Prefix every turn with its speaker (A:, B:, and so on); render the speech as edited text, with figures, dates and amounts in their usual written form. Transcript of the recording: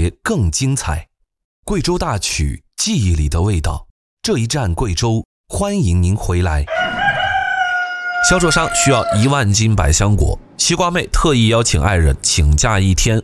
A: 节更精彩。贵州大曲，记忆里的味道。这一站贵州，欢迎您回来。销售商需要1万斤百香果，西瓜妹特意邀请爱人请假1天，